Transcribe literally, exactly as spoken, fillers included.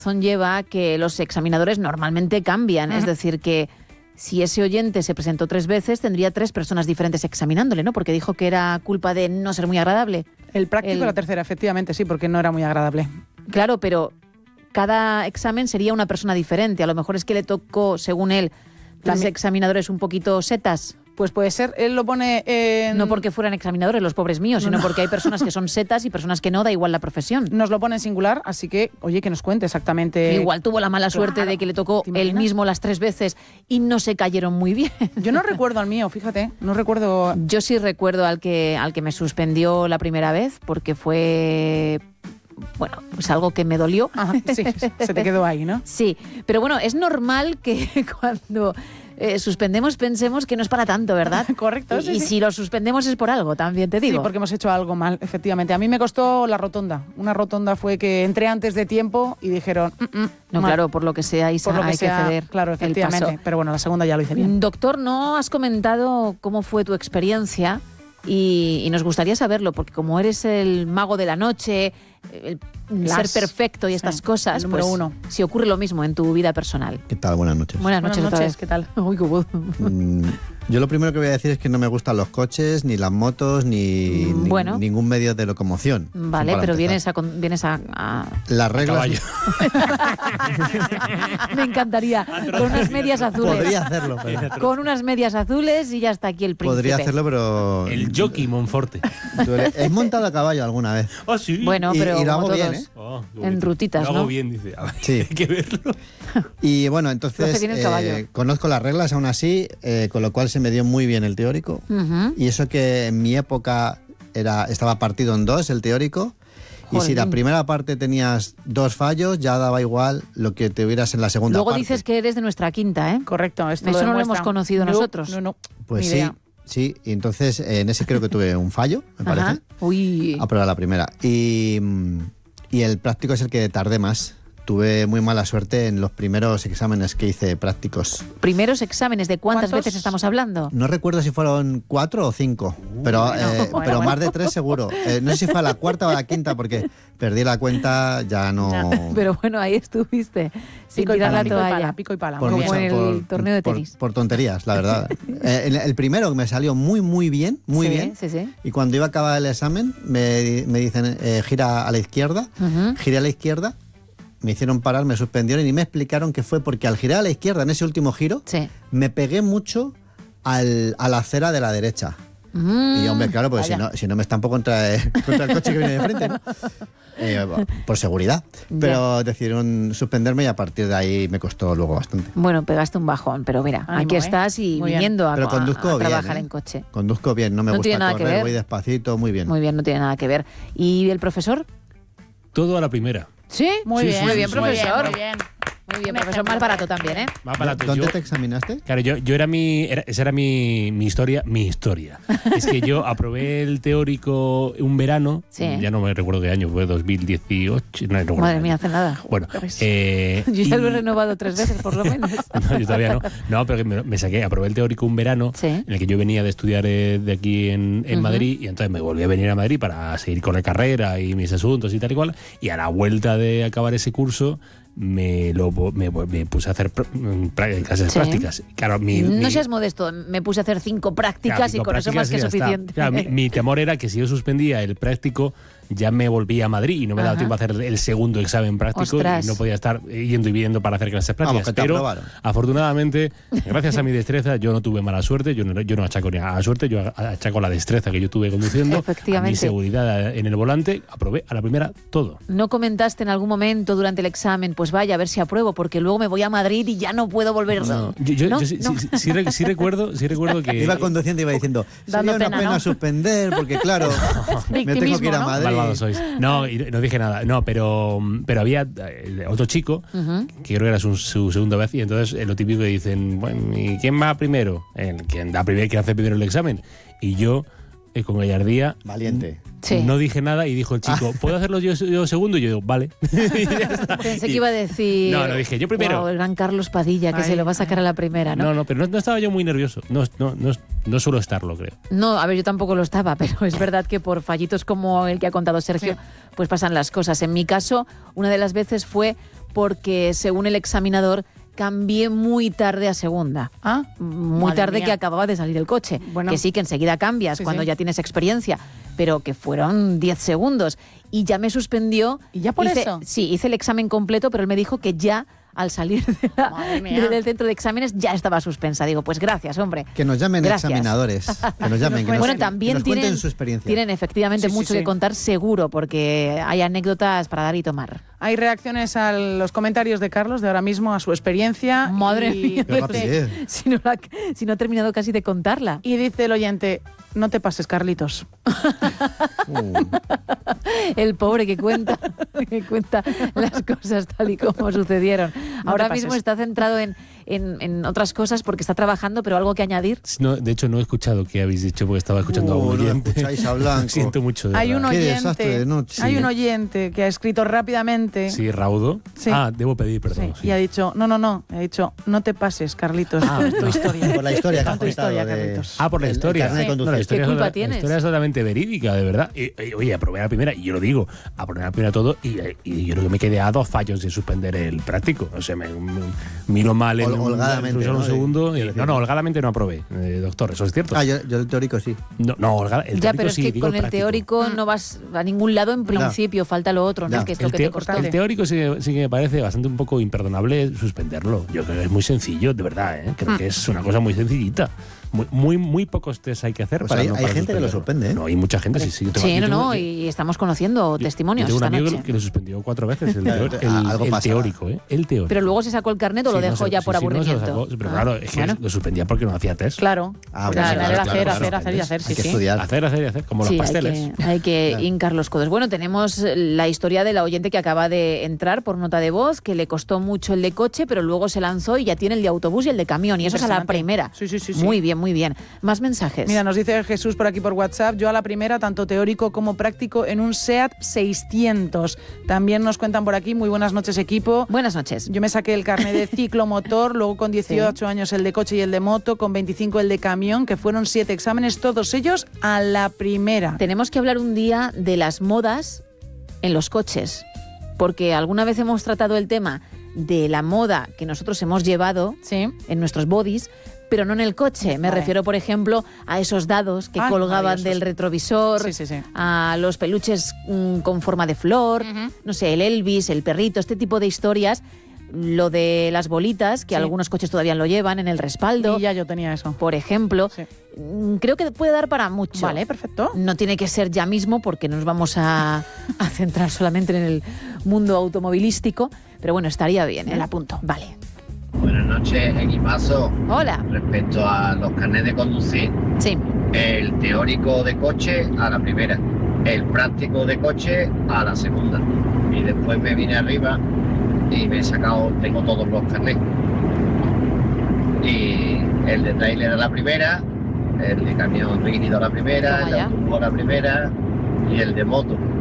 lleva a que los examinadores normalmente cambian, uh-huh. es decir, que si ese oyente se presentó tres veces, tendría tres personas diferentes examinándole, ¿no? Porque dijo que era culpa de no ser muy agradable. El práctico, el... la tercera, efectivamente, sí, porque no era muy agradable. Claro, pero cada examen sería una persona diferente. A lo mejor es que le tocó, según él, tres También... examinadores un poquito setas. Pues puede ser, él lo pone en... No porque fueran examinadores los pobres míos, sino no, no. porque hay personas que son setas y personas que no, da igual la profesión. Nos lo pone en singular, así que, oye, que nos cuente exactamente... Igual tuvo la mala suerte claro. de que le tocó él mismo las tres veces y no se cayeron muy bien. Yo no recuerdo al mío, fíjate, no recuerdo... Yo sí recuerdo al que, al que me suspendió la primera vez, porque fue... Bueno, pues algo que me dolió. Ajá, sí, se te quedó ahí, ¿no? Sí, pero bueno, es normal que cuando eh, suspendemos pensemos que no es para tanto, ¿verdad? Correcto, y, sí, y sí. si lo suspendemos es por algo, también te digo. Sí, porque hemos hecho algo mal, efectivamente. A mí me costó la rotonda. Una rotonda fue que entré antes de tiempo y dijeron... Mm, mm, no, mal. Claro, por lo que sea, Isa, por lo que hay sea, que ceder. Claro, efectivamente. Pero bueno, la segunda ya lo hice bien. Doctor, ¿no has comentado cómo fue tu experiencia? Y, y nos gustaría saberlo, porque como eres el mago de la noche, el Las, ser perfecto y estas sí, cosas, número pues uno. Si ocurre lo mismo en tu vida personal. ¿Qué tal? Buenas noches. Buenas noches, Buenas noches. ¿qué tal? Uy, qué voz. Mm, yo lo primero que voy a decir es que no me gustan los coches, ni las motos, ni, mm, bueno. ni ningún medio de locomoción. Vale, pero vienes a, vienes a, a... Las reglas... Me encantaría. Con unas medias azules. Podría hacerlo. Pero... Con unas medias azules y ya está aquí el príncipe. Podría hacerlo, pero... El jockey Monforte. ¿He montado a caballo alguna vez? Oh, sí. Bueno, pero y, y lo hago todos, bien, ¿eh? Oh, en rutitas, lo ¿no? hago bien, dice. A ver, sí. Hay que verlo. Y bueno, entonces eh, conozco las reglas aún así, eh, con lo cual se me dio muy bien el teórico. Uh-huh. Y eso que en mi época era estaba partido en dos el teórico. Jolín. Y si la primera parte tenías dos fallos, ya daba igual lo que tuvieras en la segunda Luego parte. Luego dices que eres de nuestra quinta, ¿eh? Correcto. Esto Eso lo no lo hemos conocido no, nosotros. No, no. Pues sí, sí. Y entonces en ese creo que tuve un fallo, me Ajá. parece. Uy. A probar la primera. Y, y el práctico es el que tardé más. Tuve muy mala suerte en los primeros exámenes que hice prácticos. ¿Primeros exámenes? ¿De cuántas ¿Cuántos? veces estamos hablando? No recuerdo si fueron cuatro o cinco, uh, pero, bueno, eh, bueno, pero bueno. más de tres seguro. Eh, no sé si fue a la cuarta o a la quinta, porque perdí la cuenta, ya no... Ya. Pero bueno, ahí estuviste, sin pico tirar y pala, la pico y toalla. pala, pico y pala. Por Como mucha- en el por- torneo de por- tenis. Por, tonterías, la verdad. Eh, el, el primero me salió muy, muy bien, muy sí, bien. Sí, sí. Y cuando iba a acabar el examen, me, me dicen, eh, gira a la izquierda. Uh-huh. Giré a la izquierda, me hicieron parar, me suspendieron y me explicaron que fue porque al girar a la izquierda, en ese último giro, Sí. me pegué mucho al, a la acera de la derecha. Mm. Y hombre, claro, pues si no, si no me estampo contra, eh, contra el coche que viene de frente, ¿no? Eh, por seguridad. Pero Ya. decidieron suspenderme y a partir de ahí me costó luego bastante. Bueno, pegaste un bajón, pero mira, Ánimo, aquí ¿eh? estás y Muy bien. viniendo a, Pero a- conduzco a bien, trabajar ¿eh? en coche. Conduzco bien, no me No gusta tiene nada que correr, ver. voy despacito, muy bien. Muy bien, no tiene nada que ver. ¿Y el profesor? Todo a la primera. ¿Sí? Muy Sí, bien, sí, muy bien, sí, profesor. Muy bien. Muy bien, Un profesor, ejemplo. más barato también, ¿eh? Va para tu- ¿Dónde yo- te examinaste? Claro, yo, yo era mi. Era, esa era mi, mi historia. Mi historia. Es que yo aprobé el teórico un verano. Sí. Ya no me recuerdo qué año, fue dos mil dieciocho. No, no recuerdo Madre qué mía, año. hace nada. Bueno, Pues, eh, yo ya y- lo he renovado tres veces, por lo menos. No, yo todavía no. No, pero que me, me saqué, aprobé el teórico un verano Sí. en el que yo venía de estudiar eh, de aquí en, en Ujú. Madrid y entonces me volví a venir a Madrid para seguir con la carrera y mis asuntos y tal y cual. Y a la vuelta de acabar ese curso me lo me, me puse a hacer pr- pra- clases Sí. prácticas. Claro, mi, No mi- seas modesto, me puse a hacer cinco prácticas Claro, y cinco con eso más prácticas que y ya está. suficiente. Claro, mi, mi temor era que si yo suspendía el práctico, ya me volvía a Madrid y no me daba Ajá. tiempo a hacer el segundo examen práctico. Ostras. Y no podía estar yendo y viniendo para hacer clases Vamos, prácticas. que te Pero aprobaron. afortunadamente, gracias a mi destreza, yo no tuve mala suerte. Yo no, yo no achaco ni a la suerte, yo achaco la destreza que yo tuve conduciendo. Efectivamente. A mi seguridad en el volante, aprobé a la primera todo. ¿No comentaste en algún momento durante el examen, pues vaya, a ver si apruebo, porque luego me voy a Madrid y ya no puedo volver? No, yo, yo- ¿No? yo sí, No. sí- sí re- sí recuerdo, sí recuerdo que Iba conduciendo y iba diciendo, Dando sería una pena, pena ¿no? suspender porque claro, me tengo que ir a Victimismo, ¿no? Madrid. malvados sois. No, y no dije nada. No, pero, pero había eh, otro chico, Ujú. que creo que era su, su segunda vez, y entonces eh, lo típico que dicen, bueno, ¿y quién va primero? El quien da primero, quien hace primero el examen. Y yo, eh, con gallardía, Valiente. Sí. no dije nada y dijo el chico, ¿puedo hacerlo yo, yo segundo? Y yo digo, vale. Y ya está. Pensé Y- que iba a decir... No, no, dije, yo primero. "Guau, el gran Carlos Padilla, que Ay, se lo va a sacar a la primera, ¿no? No, no, pero no, no estaba yo muy nervioso. No, no, no, no suelo estarlo, creo. No, a ver, yo tampoco lo estaba, pero es verdad que por fallitos como el que ha contado Sergio, Sí. pues pasan las cosas. En mi caso, una de las veces fue porque según el examinador cambié muy tarde a segunda. Ah, muy madre tarde mía. que acababa de salir el coche. Bueno. Que sí, que enseguida cambias Sí, cuando sí. ya tienes experiencia, pero que fueron diez segundos. Y ya me suspendió. ¿Y ya por Hice- eso? Sí, hice el examen completo, pero él me dijo que ya al salir de la- Madre mía. de- del centro de exámenes ya estaba suspensa. Digo, pues gracias, hombre. Que nos llamen Gracias. examinadores. Que nos llamen, que nos, Bueno, que también nos tienen, cuenten su experiencia. tienen efectivamente Sí, sí, mucho sí. que contar, seguro, porque hay anécdotas para dar y tomar. Hay reacciones a los comentarios de Carlos de ahora mismo, a su experiencia. Madre y, mía, Qué rapidez. si no, la- si no he terminado casi de contarla. y dice el oyente, no te pases, Carlitos. Uh, El pobre que cuenta, que cuenta las cosas tal y como sucedieron. No Ahora te mismo pases. está centrado en, en- en otras cosas porque está trabajando, pero algo que añadir. No, de hecho, no he escuchado qué habéis dicho porque estaba escuchando a Uh, un no oyente. escucháis a Blanco. Siento mucho. De Hay un verdad. Qué desastre de oyente, noche. hay Sí. un oyente que ha escrito rápidamente. Sí, Raudo. Sí. Ah, debo pedir perdón. Sí, sí. y ha dicho, no, no, no, ha dicho, no te pases, Carlitos, Ah, es tu historia. por la historia que has Con tu historia, contado de- Carlitos. Ah, por la El- el historia. carnet de Sí. conducir. No, la historia, ¿Qué es culpa total- tienes? la historia es totalmente verídica, de verdad. Y, y, oye, aprobé la primera, y yo lo digo, aprobé la primera todo, y, y yo creo que me quedé a dos fallos de suspender el práctico. O sea, me, me- miro mal en Hol- un, holgadamente, en solo un ¿no? segundo. De- y- de- no, no, holgadamente no aprobé, eh, doctor, eso es cierto. Ah, yo, yo el teórico sí. No, no, holga- el Ya, teórico pero es sí, que digo con el práctico. teórico no vas a ningún lado en principio, falta lo otro, ¿no? Ya. Que es lo El, que teo- te costó. el teórico sí, que- sí que me parece bastante un poco imperdonable suspenderlo. Yo creo que es muy sencillo, de verdad, ¿eh? Creo que es una cosa muy sencillita. Muy, muy, muy pocos test hay que hacer Pues para hay- no hay para gente que lo suspenderlo. suspende, ¿eh? No, hay mucha gente, sí, sí. yo tengo- Sí, yo no, tengo- no, yo- y estamos conociendo yo- testimonios Yo tengo un esta amigo noche. que lo suspendió cuatro veces el, Claro, teor- el- algo el pasará. teórico, ¿eh? El teórico. Pero luego se sacó el carnet o lo Sí, no dejó se- ya sí, por sí, no, se lo aburrimiento. sacó, pero Ah, claro, es que bueno. lo suspendía porque no hacía test. Claro. Ah, Porque bueno, al final claro, era claro, hacer, claro, hacer, claro. hacer y hacer, sí, Hay que sí. estudiar. Hacer, hacer y hacer, como Sí, los hay pasteles. que, hay que Claro. hincar los codos. Bueno, tenemos la historia de la oyente que acaba de entrar por nota de voz, que le costó mucho el de coche, pero luego se lanzó y ya tiene el de autobús y el de camión. Y eso es a la Impresionante. primera. Sí, sí, sí, sí. Muy bien, muy bien. Más mensajes. Mira, nos dice Jesús por aquí por WhatsApp, yo a la primera, tanto teórico como práctico, en un SEAT seiscientos. También nos cuentan por aquí, muy buenas noches equipo. Buenas noches. Yo me saqué el carnet de ciclomotor, luego con dieciocho años el de coche y el de moto, con veinticinco el de camión, que fueron siete exámenes, todos ellos a la primera. Tenemos que hablar un día de las modas en los coches, porque alguna vez hemos tratado el tema de la moda que nosotros hemos llevado Sí. en nuestros bodies, pero no en el coche. Me Vale. refiero, por ejemplo, a esos dados que Ah, colgaban maravillosos. del retrovisor, Sí, sí, sí. a los peluches mm, con forma de flor, no sé, el Elvis, el perrito, este tipo de historias. Lo de las bolitas, que Sí. algunos coches todavía lo llevan en el respaldo, Y ya yo tenía eso. por ejemplo. Sí. Mm, Creo que puede dar para mucho. Vale, perfecto. No tiene que ser ya mismo porque no nos vamos a, a centrar solamente en el mundo automovilístico, pero bueno, estaría bien, ¿eh? Me la apunto. Vale. Buenas noches, equipazo. Hola. Respecto a los carnets de conducir, Sí. el teórico de coche a la primera, el práctico de coche a la segunda. Y después me vine arriba y me he sacado, tengo todos los carnets. Y el de trailer a la primera, el de camión rígido a la primera, Toma el de ya. autobús a la primera y el de moto.